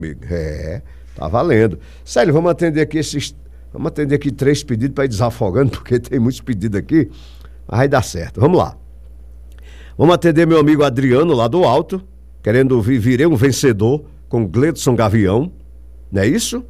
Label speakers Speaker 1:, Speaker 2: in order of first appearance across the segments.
Speaker 1: É, tá valendo. Célio, vamos atender aqui 3 pedidos para ir desafogando, porque tem muitos pedidos aqui, mas vai dar certo. Vamos lá. Vamos atender meu amigo Adriano, lá do Alto, querendo ouvir Virei um Vencedor, com Gledson Gavião, não é isso?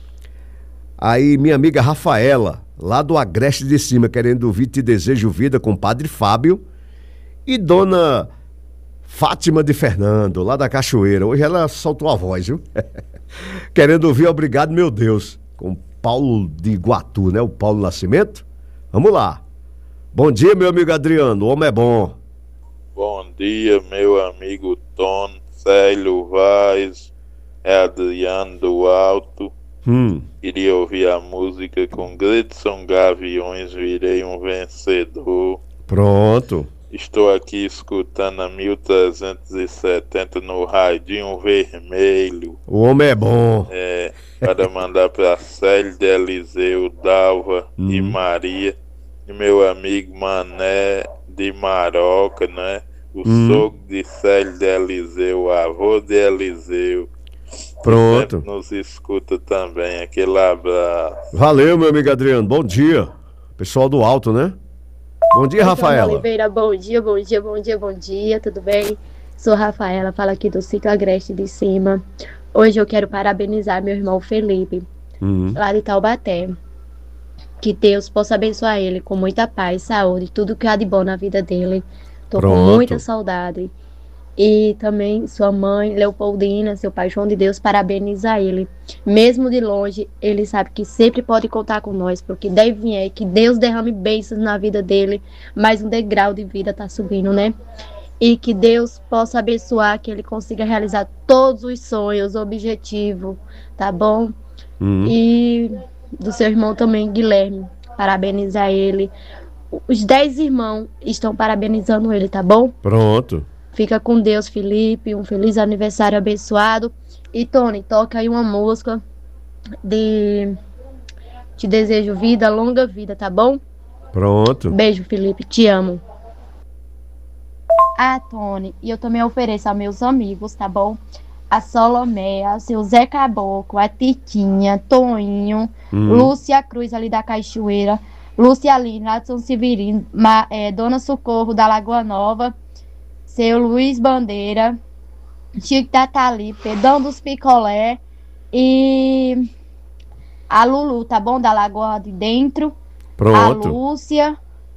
Speaker 1: Aí minha amiga Rafaela, lá do Agreste de Cima, querendo ouvir Te Desejo Vida, com Padre Fábio. E dona Fátima de Fernando, lá da Cachoeira, hoje ela soltou a voz, viu? Querendo ouvir Obrigado, Meu Deus, com Paulo de Iguatu, né? O Paulo Nascimento. Vamos lá. Bom dia, meu amigo Adriano, o homem é bom.
Speaker 2: Bom dia, meu amigo Tom, Célio Vaz, é Adriano do Alto. Queria ouvir a música com Gledson Gaviões, Virei um Vencedor.
Speaker 1: Pronto.
Speaker 2: Estou aqui escutando a 1370 no Radinho Vermelho.
Speaker 1: O homem é bom.
Speaker 2: Para mandar para Célio de Eliseu, Dalva e Maria. E meu amigo Mané de Maroca, né? O sogro de Célio de Eliseu, o avô de Eliseu.
Speaker 1: Pronto.
Speaker 2: Sempre nos escuta também. Aquele abraço.
Speaker 1: Valeu, meu amigo Adriano. Bom dia. Pessoal do Alto, né? Bom dia, Rafaela.
Speaker 3: Oliveira, bom dia, tudo bem? Sou Rafaela, falo aqui do Sítio Agreste de Cima. Hoje eu quero parabenizar meu irmão Felipe, lá de Taubaté. Que Deus possa abençoar ele com muita paz, saúde, tudo que há de bom na vida dele. Tô com muita saudade. E também sua mãe, Leopoldina, seu pai João de Deus, parabenizar ele. Mesmo de longe, ele sabe que sempre pode contar com nós, porque daí vier, que Deus derrame bênçãos na vida dele, mais um degrau de vida tá subindo, né? E que Deus possa abençoar, que ele consiga realizar todos os sonhos, objetivos, tá bom? E do seu irmão também, Guilherme, parabenizar ele. Os 10 irmãos estão parabenizando ele, tá bom?
Speaker 1: Pronto.
Speaker 3: Fica com Deus, Felipe. Um feliz aniversário abençoado. E Tony, toca aí uma música de Te Desejo Vida, Longa Vida, tá bom?
Speaker 1: Pronto.
Speaker 3: Beijo, Felipe. Te amo. Tony, e eu também ofereço a meus amigos, tá bom? A Solomé, a seu Zé Caboclo, a Titinha, Toninho, Lúcia Cruz ali da Cachoeira, Lúcia Aline lá de São Severino, Dona Socorro da Lagoa Nova, seu Luiz Bandeira, Chico Tatali, Pedão dos Picolé e a Lulu, tá bom? Da Lagoa de Dentro.
Speaker 1: Pronto.
Speaker 3: A Lúcia.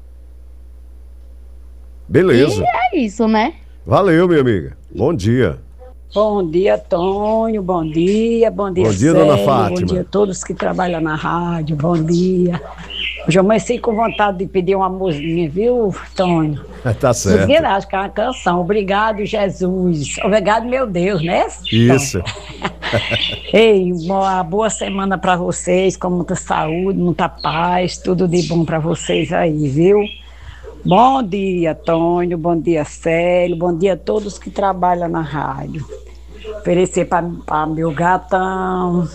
Speaker 1: Beleza.
Speaker 3: E é isso, né?
Speaker 1: Valeu, minha amiga. Bom dia.
Speaker 4: Bom dia, Tônio. Bom dia,
Speaker 1: Bom dia,
Speaker 4: Célio,
Speaker 1: dona Fátima.
Speaker 4: Bom dia a todos que trabalham na rádio. Bom dia. Hoje eu comecei com vontade de pedir uma musiquinha, viu, Tônio?
Speaker 1: Tá certo.
Speaker 4: Acho que é uma canção. Obrigado, Jesus. Obrigado, meu Deus, né?
Speaker 1: Isso.
Speaker 4: Ei, uma boa semana para vocês, com muita saúde, muita paz, tudo de bom para vocês aí, viu? Bom dia, Tônio. Bom dia, Célio. Bom dia a todos que trabalham na rádio. Oferecer para meu gatão,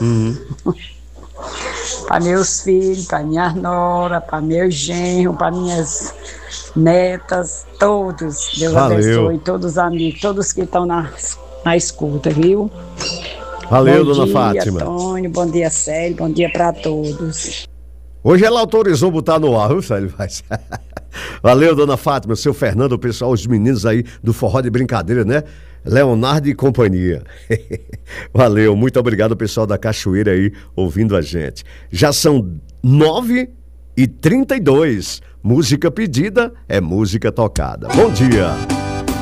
Speaker 4: para meus filhos, para minha nora, para meu genro, para minhas netas, todos. Deus abençoe, todos os amigos, todos que estão na escuta, viu?
Speaker 1: Valeu,
Speaker 4: bom
Speaker 1: dona
Speaker 4: dia,
Speaker 1: Fátima.
Speaker 4: Tônio, bom dia, Célio, bom dia para todos.
Speaker 1: Hoje ela autorizou botar no ar, viu, Célio? Valeu, dona Fátima, seu Fernando, o pessoal, os meninos aí do Forró de Brincadeira, né? Leonardo e companhia. Valeu, muito obrigado, pessoal da Cachoeira aí, ouvindo a gente. Já são 9h32. Música pedida é música tocada. Bom dia.